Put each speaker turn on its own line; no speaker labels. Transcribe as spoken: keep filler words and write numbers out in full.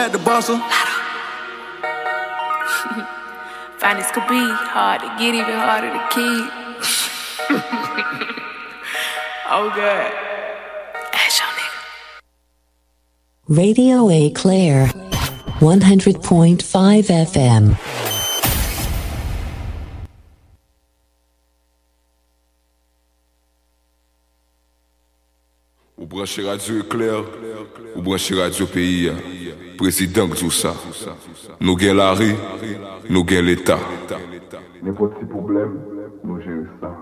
At the bustle.
Finance could be hard to get, even harder to keep. Oh, God. Ash your nigga.
Radio Eau Claire, one hundred point five F M.
Ou branchez Radio Éclair, ou branchez Radio Pays, président de tout ça. Nous gagnons la rue, nous gagnons l'État.
N'importe quel problème, nous gérons ça.